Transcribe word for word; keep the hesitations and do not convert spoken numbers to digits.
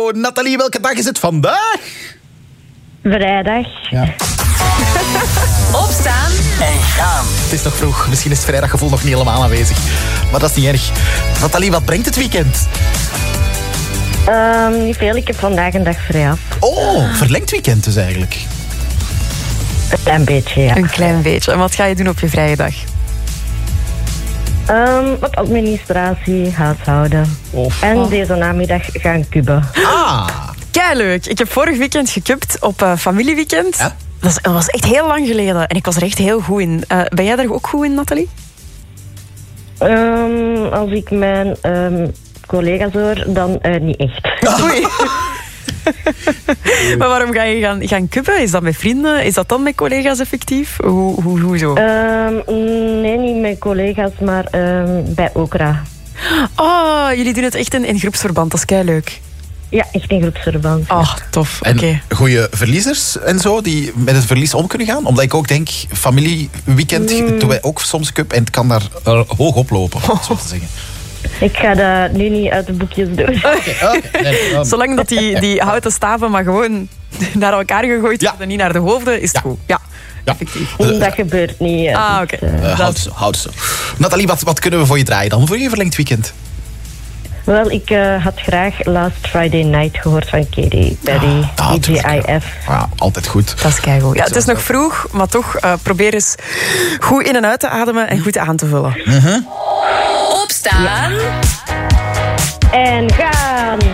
Oh, Nathalie, welke dag is het vandaag? Vrijdag. Ja. Opstaan En gaan. Het is nog vroeg. Misschien is het vrijdaggevoel nog niet helemaal aanwezig. Maar dat is niet erg. Nathalie, wat brengt het weekend? Um, niet veel, ik heb vandaag een dag vrij af. Oh, verlengd weekend dus eigenlijk. Een klein beetje, ja. Een klein beetje. En wat ga je doen op je vrije dag? Um, wat administratie, huishouden. Of. En Oh. deze namiddag gaan kuben. Ah. Keileuk. Ik heb vorig weekend gekupt op uh, familieweekend. Ja? Dat, is, dat was echt heel lang geleden. En ik was er echt heel goed in. Uh, ben jij er ook goed in, Nathalie? Um, als ik mijn um, collega's hoor, dan uh, niet echt. Oei. Maar waarom ga je gaan, gaan kubben? Is dat met vrienden? Is dat dan met collega's effectief? Hoe, hoe, hoe zo? Um, nee, niet met collega's, maar um, bij Okra. Oh, jullie doen het echt in, in groepsverband. Dat is keileuk. Ja, echt in groepsverband. Oh, tof. Oké. En Okay. goede verliezers en zo, die met het verlies om kunnen gaan? Omdat ik ook denk, familieweekend Mm. doen wij ook soms cup en het kan daar uh, hoog oplopen, om het zo te zeggen. Ik ga dat nu niet uit de boekjes doen. Okay, okay. Nee, um, Zolang dat die, die houten staven maar gewoon naar elkaar gegooid Ja. worden en niet naar de hoofden, is het Ja. goed. Ja, Ja. effectief. Uh, Dat gebeurt niet. uh, Ah, dus, oké. uh, uh, houd zo, houd zo. Nathalie, wat, wat kunnen we voor je draaien dan, voor je verlengd weekend? Wel, ik uh, had graag Last Friday Night gehoord van Katy Perry, Ah, D J I F. Ja, altijd goed. Dat is keigoed. Ja, het is nog vroeg, maar toch uh, probeer eens goed in en uit te ademen en goed aan te vullen. opstaan En gaan!